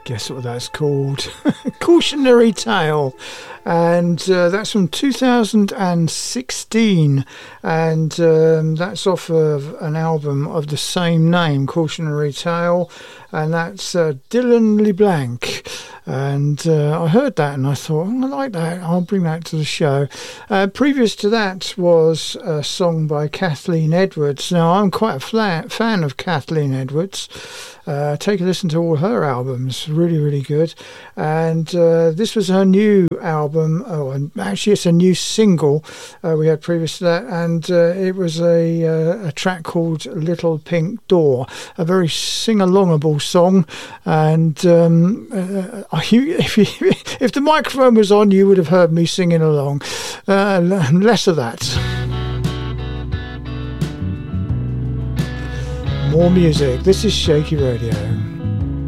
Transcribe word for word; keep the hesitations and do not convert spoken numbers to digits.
Guess what that's called? Cautionary Tale. And uh, that's from two thousand sixteen. And um, that's off of an album of the same name, Cautionary Tale. And that's uh, Dylan LeBlanc. And uh, I heard that and I thought, oh, I like that. I'll bring that to the show. Uh, previous to that was a song by Kathleen Edwards. Now, I'm quite a fla- fan of Kathleen Edwards. Uh, take a listen to all her albums. Really, really good. And uh, this was her new album. Oh, actually, it's a new single uh, we had previous to that. And uh, it was a, uh, a track called Little Pink Door. A very sing-alongable song. And um, uh, you, if, you, if the microphone was on, you would have heard me singing along. Uh, less of that. More music. This is Shaky Radio.